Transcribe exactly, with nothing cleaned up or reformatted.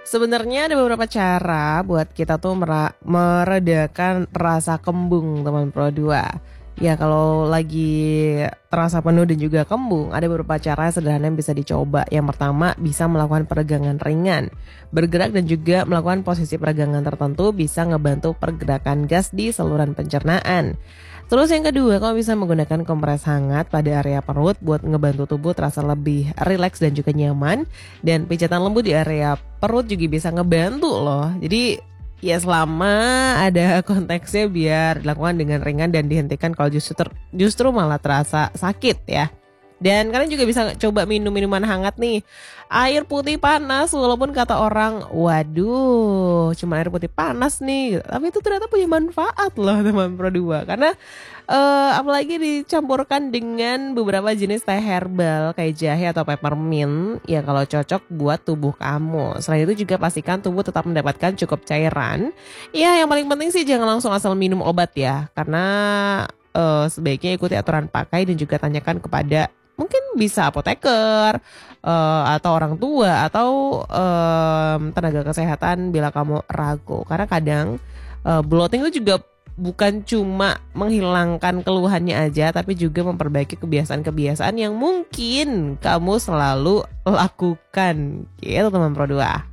Sebenarnya ada beberapa cara buat kita tuh mera- meredakan rasa kembung teman Pro dua. Ya kalau lagi terasa penuh dan juga kembung, ada beberapa cara sederhana yang bisa dicoba. Yang pertama, bisa melakukan peregangan ringan. Bergerak dan juga melakukan posisi peregangan tertentu bisa ngebantu pergerakan gas di saluran pencernaan. Terus yang kedua, kamu bisa menggunakan kompres hangat pada area perut buat ngebantu tubuh terasa lebih rileks dan juga nyaman. Dan pijatan lembut di area perut juga bisa ngebantu loh. Jadi ya selama ada konteksnya biar dilakukan dengan ringan dan dihentikan kalau justru ter- justru malah terasa sakit ya. Dan kalian juga bisa coba minum minuman hangat nih. Air putih panas walaupun kata orang, waduh cuma air putih panas nih. Tapi itu ternyata punya manfaat loh teman Pro dua. Karena uh, apalagi dicampurkan dengan beberapa jenis teh herbal kayak jahe atau peppermint. Ya kalau cocok buat tubuh kamu. Selain itu juga pastikan tubuh tetap mendapatkan cukup cairan. Ya yang paling penting sih jangan langsung asal minum obat ya. Karena uh, sebaiknya ikuti aturan pakai dan juga tanyakan kepada mungkin bisa apoteker uh, atau orang tua atau um, tenaga kesehatan bila kamu ragu. Karena kadang uh, bloating itu juga bukan cuma menghilangkan keluhannya aja, tapi juga memperbaiki kebiasaan-kebiasaan yang mungkin kamu selalu lakukan. Gitu teman Pro dua.